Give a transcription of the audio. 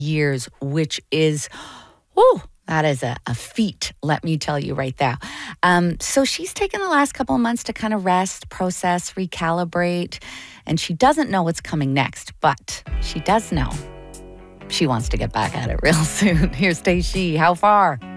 years, which is, whew, that is a feat, let me tell you right there. So she's taken the last couple of months to kind of rest, process, recalibrate, and she doesn't know what's coming next, but she does know she wants to get back at it real soon. Here's Stacey. How far?